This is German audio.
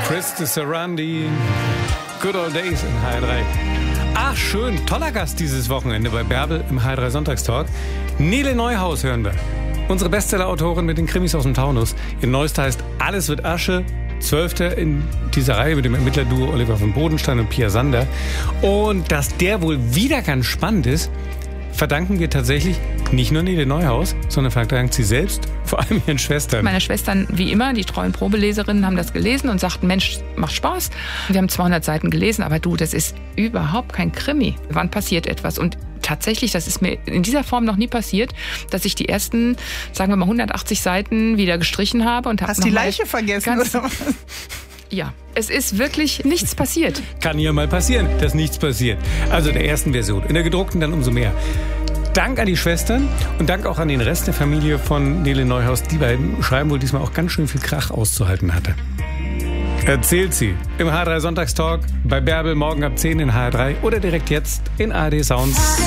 Chris de Sarandi, Good Old Days in HR3. Ach schön, toller Gast dieses Wochenende bei Bärbel im HR3 Sonntagstalk. Nele Neuhaus hören wir. Unsere Bestseller-Autorin mit den Krimis aus dem Taunus. Ihr neuester heißt Alles wird Asche. 12. in dieser Reihe mit dem Ermittlerduo Oliver von Bodenstein und Pia Sander. Und dass der wohl wieder ganz spannend ist, verdanken wir tatsächlich nicht nur Nele Neuhaus, sondern verdankt sie selbst, vor allem ihren Schwestern. Meine Schwestern, wie immer, die treuen Probeleserinnen, haben das gelesen und sagten, Mensch, macht Spaß. Wir haben 200 Seiten gelesen, aber du, das ist überhaupt kein Krimi. Wann passiert etwas? Und tatsächlich, das ist mir in dieser Form noch nie passiert, dass ich die ersten, sagen wir mal, 180 Seiten wieder gestrichen habe. Und hast die Leiche vergessen? Oder was? Ja, es ist wirklich nichts passiert. Kann ja mal passieren, dass nichts passiert. Also der ersten Version. In der gedruckten dann umso mehr. Dank an die Schwestern und Dank auch an den Rest der Familie von Nele Neuhaus. Die beiden schreiben wohl diesmal auch ganz schön viel Krach auszuhalten hatte. Erzählt sie im HR3 Sonntagstalk bei Bärbel morgen ab 10 in HR3 oder direkt jetzt in ARD Sounds.